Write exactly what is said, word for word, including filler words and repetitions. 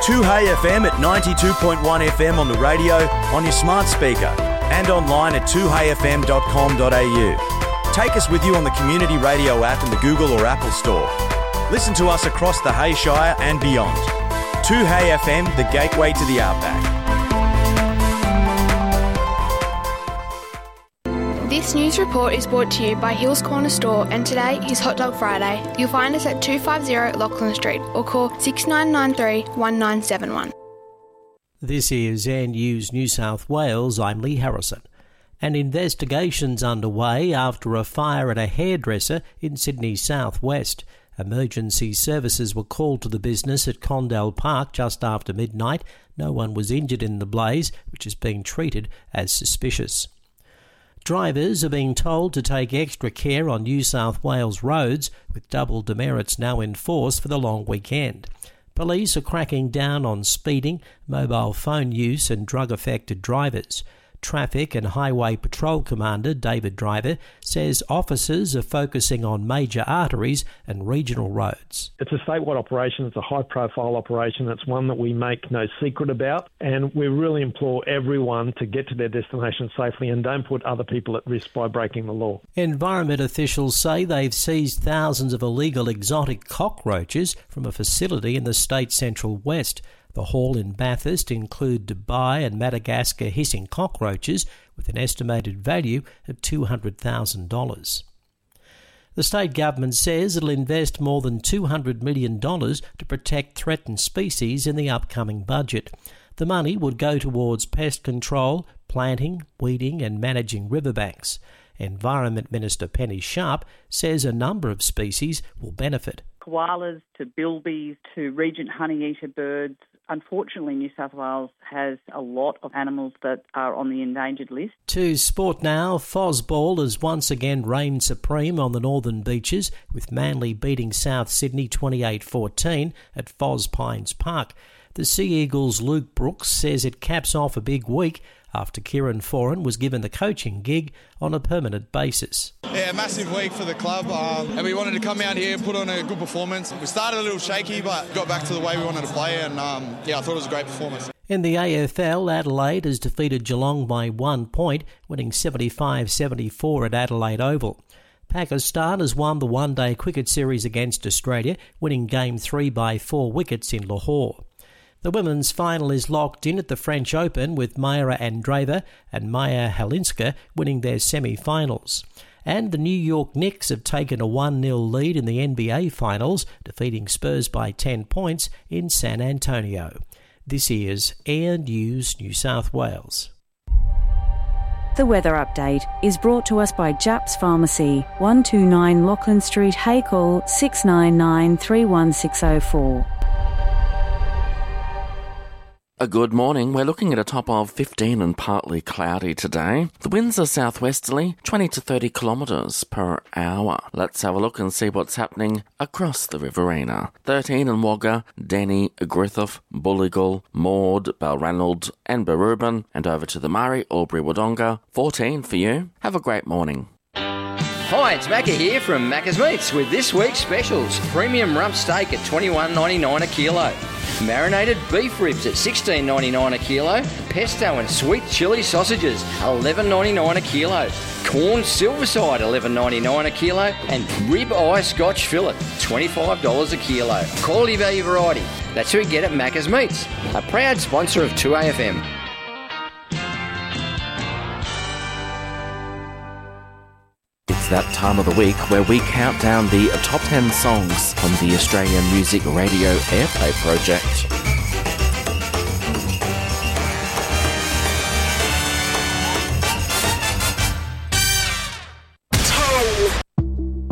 two Hey F M at ninety-two point one F M on the radio, on your smart speaker, and online at two hey f m dot com dot a u. Take us with you on the Community Radio app in the Google or Apple Store. Listen to us across the Hay Shire and beyond. two Hey F M, the gateway to the Outback. This news report is brought to you by Hills Corner Store, and today is Hot Dog Friday. You'll find us at two fifty Lachlan Street or call six nine nine three, one nine seven one. This is N News New South Wales. I'm Lee Harrison. An investigation's underway after a fire at a hairdresser in Sydney's southwest. Emergency services were called to the business at Condell Park just after midnight. No one was injured in the blaze, which is being treated as suspicious. Drivers are being told to take extra care on New South Wales roads, with double demerits now in force for the long weekend. Police are cracking down on speeding, mobile phone use and drug-affected drivers. Traffic and Highway Patrol Commander David Driver says officers are focusing on major arteries and regional roads. It's a statewide operation. It's a high-profile operation. It's one that we make no secret about, and we really implore everyone to get to their destination safely and don't put other people at risk by breaking the law. Environment officials say they've seized thousands of illegal exotic cockroaches from a facility in the state's central west. The haul in Bathurst include Dubai and Madagascar hissing cockroaches with an estimated value of two hundred thousand dollars. The state government says it'll invest more than two hundred million dollars to protect threatened species in the upcoming budget. The money would go towards pest control, planting, weeding and managing riverbanks. Environment Minister Penny Sharp says a number of species will benefit. Koalas to bilbies to regent honeyeater birds. Unfortunately, New South Wales has a lot of animals that are on the endangered list. To sport now, Fosball has once again reigned supreme on the northern beaches, with Manly beating South Sydney twenty-eight fourteen at Fos Pines Park. The Sea Eagles' Luke Brooks says it caps off a big week after Kieran Foran was given the coaching gig on a permanent basis. Yeah, massive week for the club, um, and we wanted to come out here and put on a good performance. We started a little shaky, but got back to the way we wanted to play, and um, yeah, I thought it was a great performance. In the A F L, Adelaide has defeated Geelong by one point, winning seventy-five seventy-four at Adelaide Oval. Pakistan has won the one-day cricket series against Australia, winning Game three by four wickets in Lahore. The women's final is locked in at the French Open, with Mayra Andreeva and Maya Halinska winning their semi-finals. And the New York Knicks have taken a one nil lead in the N B A Finals, defeating Spurs by ten points in San Antonio. This is Air News New South Wales. The weather update is brought to us by Japs Pharmacy, one two nine Lachlan Street, Haycall, six nine nine, three one six oh four. A good morning. We're looking at a top of fifteen and partly cloudy today. The winds are southwesterly, twenty to thirty kilometres per hour. Let's have a look and see what's happening across the Riverina. thirteen in Wagga, Denny, Griffith, Bulligal, Maud, Balranald and Berubin, and over to the Murray, Albury, Wodonga. fourteen for you. Have a great morning. Hi, it's Macca here from Macca's Meats with this week's specials. Premium rump steak at twenty-one ninety-nine a kilo. Marinated beef ribs at sixteen ninety-nine a kilo. Pesto and sweet chilli sausages, eleven ninety-nine a kilo. Corn silverside, eleven ninety-nine a kilo. And rib eye Scotch fillet, twenty-five dollars a kilo. Quality value variety. That's who we get at Macca's Meats, a proud sponsor of two A F M. It's that time of the week where we count down the top ten songs from the Australian Music Radio Airplay Project.